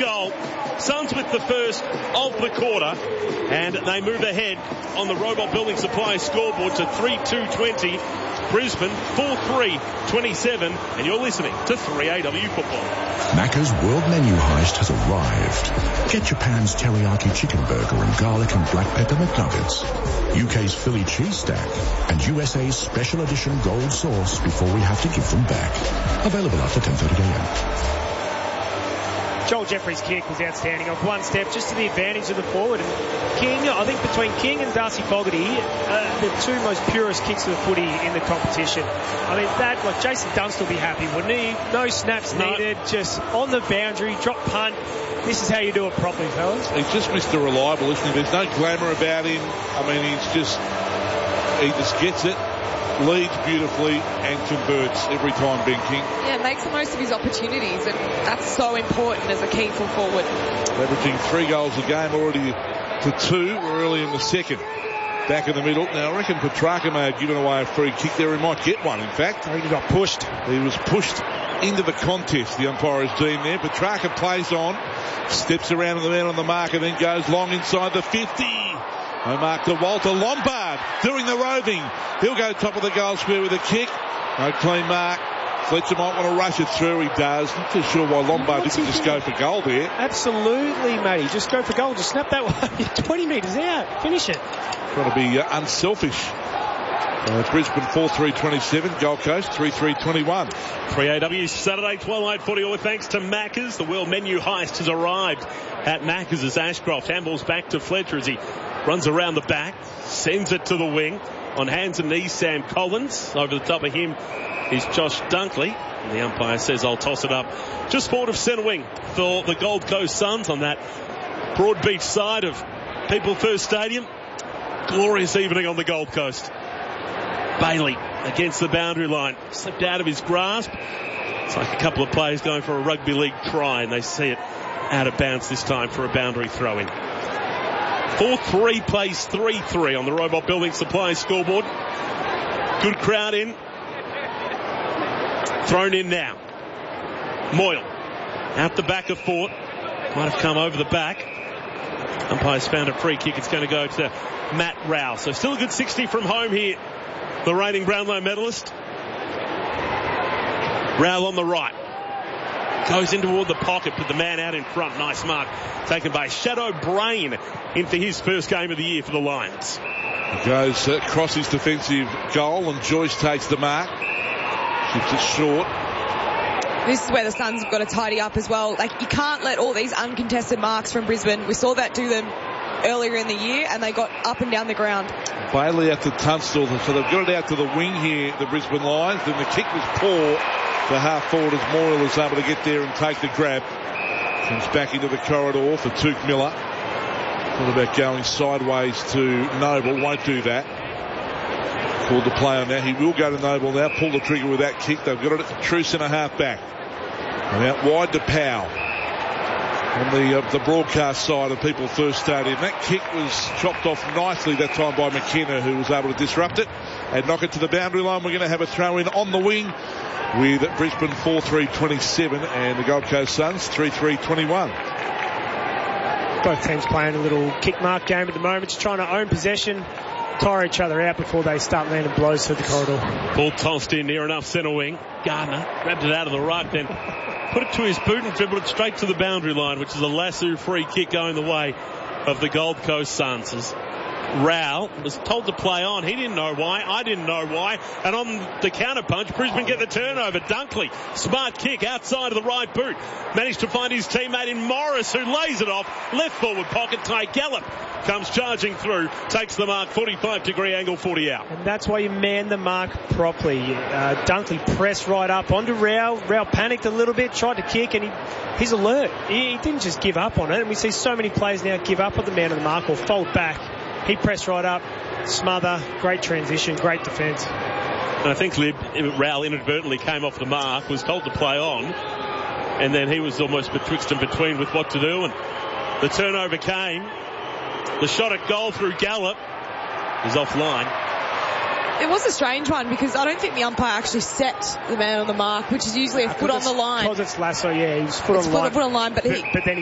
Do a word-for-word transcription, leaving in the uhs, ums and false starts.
goal. Suns with the first of the quarter, and they move ahead on the Robot Building Supply scoreboard to three two twenty. Brisbane four three twenty-seven, and you're listening to three A W Football. Macca's World Menu Heist has arrived. Get Japan's teriyaki chicken burger and garlic and black pepper McNuggets, U K's Philly cheese stack, and U S A's special edition gold sauce before we have to give them back. Available after ten thirty a.m. Joel Jeffrey's kick was outstanding. Off one step, just to the advantage of the forward. And King, I think between King and Darcy Fogarty, uh, the two most purest kicks of the footy in the competition. I mean, that, like, Jason Dunst will be happy, wouldn't he? No snaps no. needed, just on the boundary, drop punt. This is how you do it properly, fellas. He's just Mister Reliable, isn't he? There's no glamour about him. I mean, he's just, he just gets it. Leads beautifully and converts every time, Ben King. Yeah, makes the most of his opportunities, and that's so important as a key full forward. Averaging three goals a game already to two. We're early in the second. Back in the middle. Now, I reckon Petrarca may have given away a free kick there. He might get one, in fact. I think he got pushed. He was pushed into the contest, the umpire has deemed there. Petrarca plays on, steps around to the man on the mark, and then goes long inside the fifty. No mark to Walter Lombard doing the roving. He'll go top of the goal square with a kick. No clean mark. Fletcher might want to rush it through. He does. Not too sure why Lombard didn't just go for goal there. Absolutely, matey. Just go for goal. Just snap that one. twenty metres out. Finish it. Trying to be uh, unselfish. Uh, Brisbane four three twenty-seven. Gold Coast three three twenty-one. three A W Saturday Twilight Footy, all thanks to Macca's. The World Menu Heist has arrived at Macca's as Ashcroft handballs back to Fletcher as he runs around the back, sends it to the wing. On hands and knees, Sam Collins. Over the top of him is Josh Dunkley. And the umpire says, I'll toss it up just forward of centre wing for the Gold Coast Suns on that Broadbeach side of People First Stadium. Glorious evening on the Gold Coast. Bailey against the boundary line. Slipped out of his grasp. It's like a couple of players going for a rugby league try, and they see it out of bounds this time for a boundary throw-in. four three plays three three on the Robot Building Supply scoreboard. Good crowd in. Thrown in now. Moyle out the back of Fort. Might have come over the back. Umpire's found a free kick. It's going to go to Matt Rowell. So still a good sixty from home here. The reigning Brownlow medalist. Rowell on the right. Goes in toward the pocket, put the man out in front. Nice mark taken by Shadow Brain in for his first game of the year for the Lions. He goes uh, across his defensive goal, and Joyce takes the mark. Shifts it short. This is where the Suns have got to tidy up as well. Like, you can't let all these uncontested marks from Brisbane. We saw that to them earlier in the year, and they got up and down the ground. Bailey out to Tunstall, so they've got it out to the wing here, the Brisbane Lions. Then the kick was poor. The half forward as Moyle is able to get there and take the grab. Comes back into the corridor for Tuke Miller. Thought about going sideways to Noble. Won't do that. Called the play on now. He will go to Noble now. Pull the trigger with that kick. They've got it at true centre half back. And out wide to Powell. On the uh, the broadcast side of People First Stadium. That kick was chopped off nicely that time by McKenna, who was able to disrupt it and knock it to the boundary line. We're going to have a throw in on the wing with Brisbane four three twenty-seven and the Gold Coast Suns three three twenty-one. Both teams playing a little kick mark game at the moment, just trying to own possession, tire each other out before they start landing blows through the corridor. Ball tossed in near enough centre wing. Gardner grabbed it out of the right, then put it to his boot and dribbled it straight to the boundary line, which is a lasso free kick going the way of the Gold Coast Suns. As Rowell was told to play on. He didn't know why. I didn't know why. And on the counter punch, Brisbane get the turnover. Dunkley, smart kick outside of the right boot. Managed to find his teammate in Morris, who lays it off. Left forward pocket. Ty Gallup comes charging through. Takes the mark. forty-five degree angle, forty out. And that's why you man the mark properly. Uh, Dunkley pressed right up onto Rowell. Rowell panicked a little bit, tried to kick, and he, he's alert. He, he didn't just give up on it. And we see so many players now give up on the man of the mark or fold back. He pressed right up, smother, great transition, great defence. And I think Lib, Rowell inadvertently came off the mark, was told to play on, and then he was almost betwixt and between with what to do, and the turnover came. The shot at goal through Gallup is offline. It was a strange one because I don't think the umpire actually set the man on the mark, which is usually a foot on the line. Because it's lasso, yeah, he was foot it's on foot, line. foot on line, but, but, he, but then he